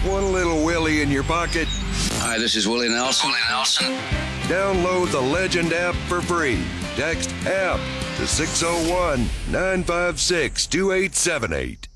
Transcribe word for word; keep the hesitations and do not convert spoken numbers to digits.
one little Willie in your pocket? Hi, this is Willie Nelson. Willie Nelson. Download the Legend app for free. Text app to six oh one, nine five six, two eight seven eight.